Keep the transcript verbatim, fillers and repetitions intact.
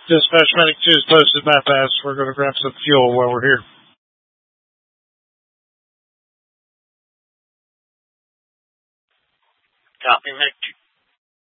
Dispatch Medic two is posted bypass. We're going to grab some fuel while we're here. Copy, Medic two.